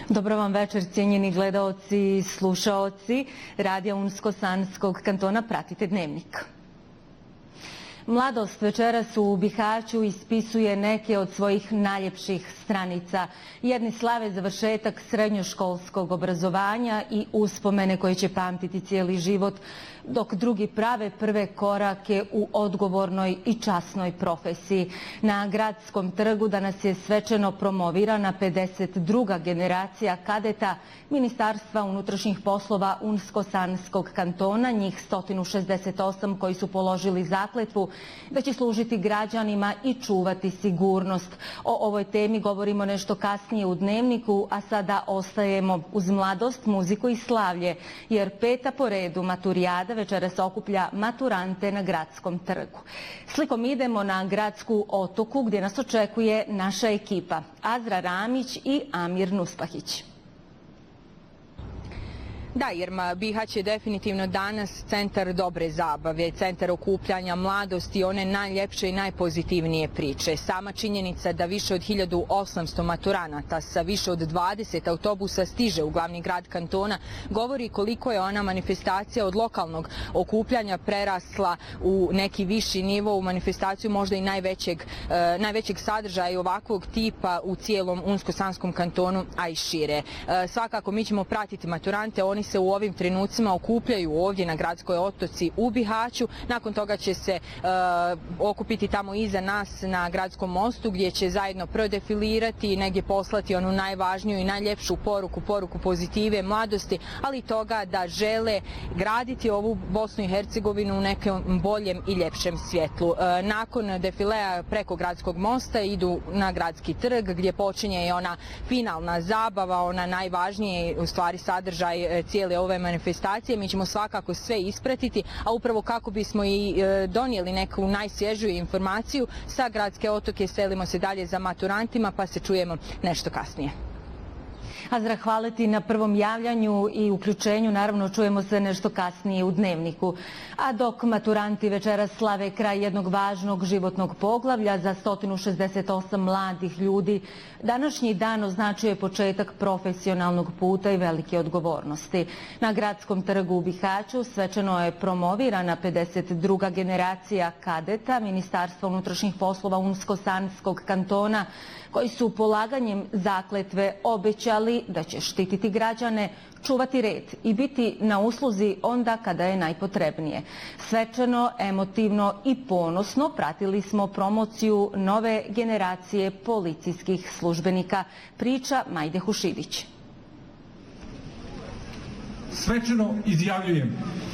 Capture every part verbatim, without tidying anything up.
Dobro vam večer, cijenjeni gledaoci i slušaoci. Radija Unsko-Sanskog kantona pratite Dnevnik. Mladost večeras u Bihaću ispisuje neke od svojih najljepših stranica. Jedni slave završetak srednjoškolskog obrazovanja i uspomene koje će pamtiti cijeli život, dok drugi prave prve korake u odgovornoj i časnoj profesiji. Na Gradskom trgu danas je svečano promovirana pedeset druga generacija kadeta Ministarstva unutrašnjih poslova Unsko-Sanskog kantona, njih sto šezdeset osam koji su položili zakletvu da će služiti građanima i čuvati sigurnost. O ovoj temi govorimo nešto kasnije u Dnevniku, a sada ostajemo uz mladost, muziku i slavlje, jer peta po redu maturijada večeras okuplja maturante na Gradskom trgu. Slikom idemo na Gradsku otoku gdje nas očekuje naša ekipa Azra Ramić i Amir Nuspahić. Da, Irma, Bihać je definitivno danas centar dobre zabave, centar okupljanja mladosti, one najljepše i najpozitivnije priče. Sama činjenica da više od hiljadu osamsto maturanata sa više od dvadeset autobusa stiže u glavni grad kantona govori koliko je ona manifestacija od lokalnog okupljanja prerasla u neki viši nivo, u manifestaciju možda i najvećeg, e, najvećeg sadržaja i ovakvog tipa u cijelom Unsko-Sanskom kantonu, a i šire. E, svakako mi ćemo pratiti maturante, oni se u ovim trenucima okupljaju ovdje na Gradskoj otoci u Bihaću. Nakon toga će se e, okupiti tamo iza nas na Gradskom mostu gdje će zajedno prodefilirati i negdje poslati onu najvažniju i najljepšu poruku, poruku pozitive, mladosti, ali i toga da žele graditi ovu Bosnu i Hercegovinu u nekom boljem i ljepšem svjetlu. E, nakon defilea preko Gradskog mosta idu na Gradski trg gdje počinje i ona finalna zabava, ona najvažnije u stvari sadržaj cijele ove manifestacije. Mi ćemo svakako sve ispratiti, a upravo kako bismo i donijeli neku najsvježiju informaciju sa Gradske otoke selimo se dalje za maturantima, pa se čujemo nešto kasnije. Azra, hvala ti na prvom javljanju i uključenju. Naravno, čujemo se nešto kasnije u Dnevniku. A dok maturanti večeras slave kraj jednog važnog životnog poglavlja za sto šezdeset osam mladih ljudi, današnji dan označuje početak profesionalnog puta i velike odgovornosti. Na Gradskom trgu u Bihaću svečano je promovirana pedeset druga generacija kadeta Ministarstva unutrašnjih poslova Unsko-Sanskog kantona, koji su polaganjem zakletve obećali da će štititi građane, čuvati red i biti na usluzi onda kada je najpotrebnije. Svečano, emotivno i ponosno pratili smo promociju nove generacije policijskih službenika, priča Majde Hušidić. Svečano izjavljujem.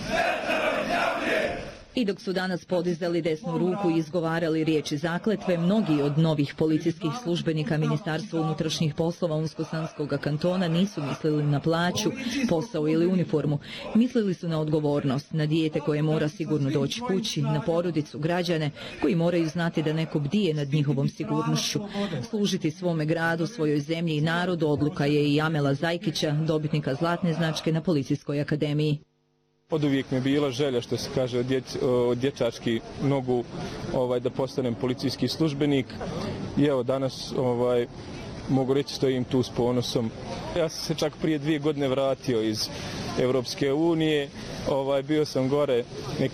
I dok su danas podizali desnu ruku i izgovarali riječi zakletve, mnogi od novih policijskih službenika Ministarstva unutrašnjih poslova Unsko-Sanskog kantona nisu mislili na plaću, posao ili uniformu. Mislili su na odgovornost, na dijete koje mora sigurno doći kući, na porodicu, građane koji moraju znati da neko bdije nad njihovom sigurnošću. Služiti svome gradu, svojoj zemlji i narodu odluka je i Amela Zajkića, dobitnika zlatne značke na Policijskoj akademiji. Od uvijek mi je bila želja, što se kaže, od, djeć, od dječački nogu ovaj, da postanem policijski službenik. I evo danas ovaj, mogu reći stojim tu s ponosom. Ja sam se čak prije dvije godine vratio iz Evropske unije. Ovaj, bio sam gore neki